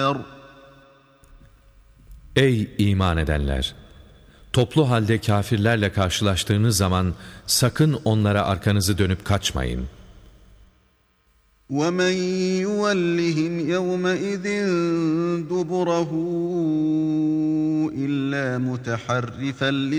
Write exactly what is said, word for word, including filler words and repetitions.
Ey iman edenler! Toplu halde kâfirlerle karşılaştığınız zaman sakın onlara arkanızı dönüp kaçmayın. وَمَنْ يُوَلِّهِمْ يَوْمَئِذٍ دُبُرَهُ إِلَّا مُتَحَرِّفًا